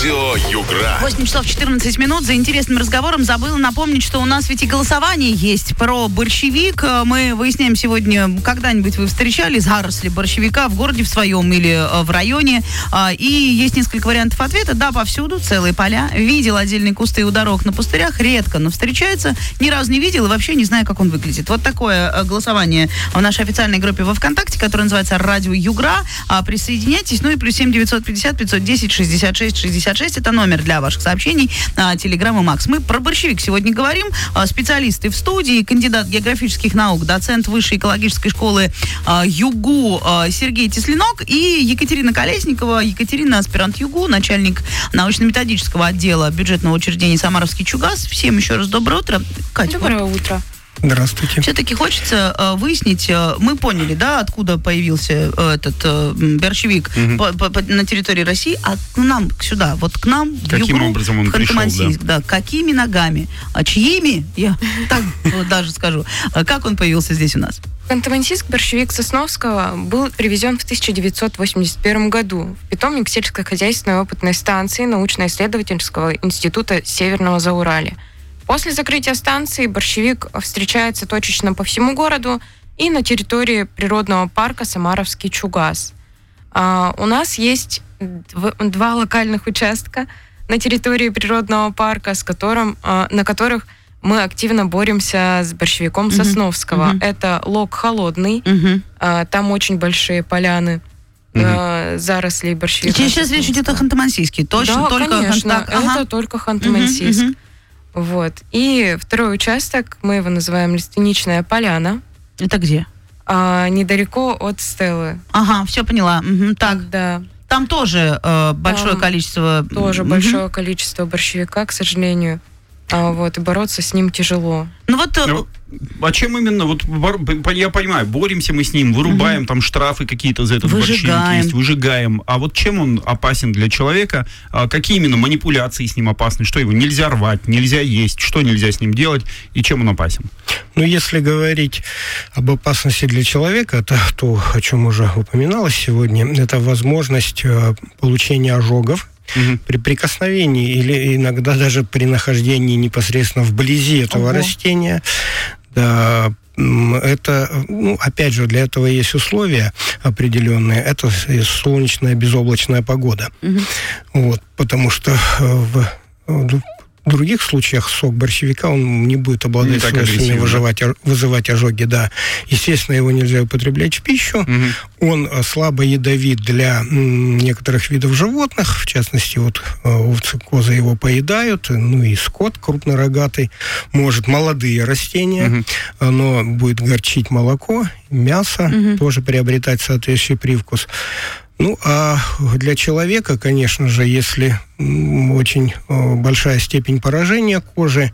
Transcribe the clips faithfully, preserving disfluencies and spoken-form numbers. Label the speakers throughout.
Speaker 1: Радио Югра.
Speaker 2: восемь часов четырнадцать минут. За интересным разговором забыла напомнить, что у нас ведь и голосование есть про борщевик. Мы выясняем сегодня, когда-нибудь вы встречали заросли борщевика в городе в своем или в районе. И есть несколько вариантов ответа. Да, повсюду, целые поля. Видел отдельные кусты у дорог на пустырях. Редко, но встречается. Ни разу не видел и вообще не знаю, как он выглядит. Вот такое голосование в нашей официальной группе во ВКонтакте, которая называется «Радио Югра». Присоединяйтесь. Ну и плюс семь девятьсот пятьдесят пятьсот десять шестьдесят шесть шестьдесят шесть. Это номер для ваших сообщений. Телеграм и Макс. Мы про борщевик сегодня говорим. Специалисты в студии. Кандидат географических наук, доцент Высшей экологической школы ЮГУ Сергей Теслинок и Екатерина Колесникова. Екатерина, аспирант ЮГУ, начальник научно-методического отдела бюджетного учреждения «Самаровский ЧУГАЗ». Всем еще раз доброе утро. Катя,
Speaker 3: доброе вот. утро.
Speaker 4: Здравствуйте.
Speaker 2: Все-таки хочется э, выяснить, э, мы поняли, да, откуда появился э, этот э, борщевик угу. по, по, по, на территории России, а к нам сюда, вот к нам в
Speaker 1: Каким
Speaker 2: Югру,
Speaker 1: образом он
Speaker 2: в Ханты-Мансийск,
Speaker 1: пришел, да?
Speaker 2: да, какими ногами, а чьими, я так вот даже скажу, как он появился здесь у нас?
Speaker 3: В Ханты-Мансийск борщевик Сосновского был привезен в тысяча девятьсот восемьдесят первом году в питомник сельскохозяйственной опытной станции научно-исследовательского института Северного Зауралья. После закрытия станции борщевик встречается точечно по всему городу и на территории природного парка Самаровский ЧУГАЗ. А, у нас есть дв- два локальных участка на территории природного парка, с которым, а, на которых мы активно боремся с борщевиком uh-huh. Сосновского. Uh-huh. Это Лог Холодный, uh-huh. а, там очень большие поляны. Uh-huh. зарослей борщевика.
Speaker 2: Сейчас речь идет о Ханты-Мансийске, точно?
Speaker 3: Да,
Speaker 2: только
Speaker 3: конечно,
Speaker 2: Хан...
Speaker 3: это
Speaker 2: ага.
Speaker 3: только Ханты-Мансийск. Uh-huh, uh-huh. Вот. И второй участок, мы его называем Лиственничная поляна.
Speaker 2: Это где?
Speaker 3: А, недалеко от Стеллы.
Speaker 2: Ага, все поняла. Угу, так.
Speaker 3: Да.
Speaker 2: Там тоже э, большое
Speaker 3: Там
Speaker 2: количество...
Speaker 3: Тоже
Speaker 2: угу.
Speaker 3: большое количество борщевика, к сожалению. А, вот, и бороться с ним тяжело.
Speaker 2: Ну вот...
Speaker 1: Ну, а чем именно? Вот я понимаю, боремся мы с ним, вырубаем угу. там штрафы какие-то за этот борщевик есть, выжигаем. А вот чем он опасен для человека? А какие именно манипуляции с ним опасны? Что его нельзя рвать, нельзя есть? Что нельзя с ним делать? И чем он опасен?
Speaker 4: Ну, если говорить об опасности для человека, это то, о чем уже упоминалось сегодня, это возможность получения ожогов угу. при прикосновении или иногда даже при нахождении непосредственно вблизи этого Ого. растения. Да, это, ну, опять же, для этого есть условия определенные. Это солнечная безоблачная погода. Угу. Вот, потому что в, в других случаях сок борщевика, он не будет обладать не свойствами вызывать, вызывать ожоги. Да. Естественно, его нельзя употреблять в пищу. Угу. Он слабо ядовит для м, некоторых видов животных. В частности, вот овцы, козы его поедают. Ну и скот крупнорогатый. Может, молодые растения. Угу. Оно будет горчить молоко, мясо. Угу. Тоже приобретать соответствующий привкус. Ну, а для человека, конечно же, если очень большая степень поражения кожи,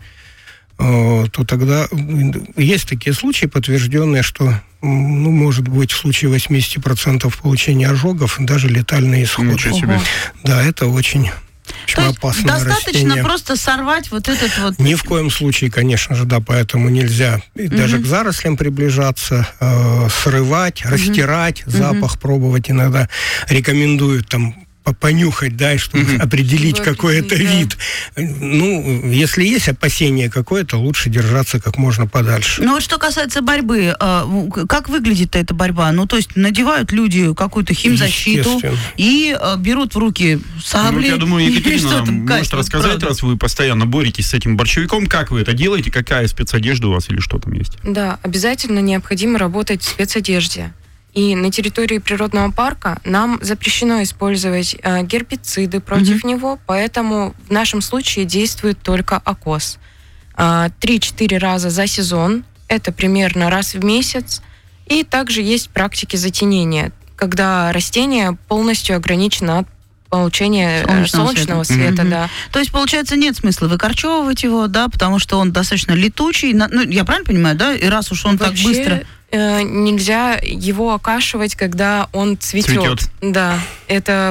Speaker 4: то тогда есть такие случаи подтвержденные, что, ну, может быть, в случае восемьдесят процентов получения ожогов даже летальный исход.
Speaker 1: Ничего себе.
Speaker 4: Да, это очень...
Speaker 2: То есть достаточно
Speaker 4: растение.
Speaker 2: Просто сорвать вот этот вот...
Speaker 4: Ни в коем случае, конечно же, да, поэтому нельзя угу. даже к зарослям приближаться, э, срывать, угу. растирать, угу. запах пробовать иногда рекомендуют там понюхать, да, чтобы mm-hmm. определить
Speaker 3: вот,
Speaker 4: какой-то
Speaker 3: да.
Speaker 4: вид. Ну, если есть опасение какое-то, лучше держаться как можно подальше.
Speaker 2: Ну, вот что касается борьбы, как выглядит эта борьба? Ну, то есть надевают люди какую-то химзащиту и берут в руки сабли.
Speaker 1: Ну, я думаю, Екатерина нам может рассказать,
Speaker 2: правда?
Speaker 1: Раз вы постоянно боретесь с этим борщевиком, как вы это делаете, какая спецодежда у вас или что там есть?
Speaker 3: Да, обязательно необходимо работать в спецодежде. И на территории природного парка нам запрещено использовать э, гербициды против mm-hmm. него, поэтому в нашем случае действует только АКОС. Э, три-четыре раза за сезон, это примерно раз в месяц. И также есть практики затенения, когда растение полностью ограничено от получения солнечного, солнечного света, света mm-hmm. да.
Speaker 2: То есть, получается, нет смысла выкорчевывать его, да, потому что он достаточно летучий. Ну, я правильно понимаю, да? И раз уж он Вообще, так быстро...
Speaker 3: нельзя его окашивать, когда он цветет.
Speaker 1: Цветет.
Speaker 3: Да, это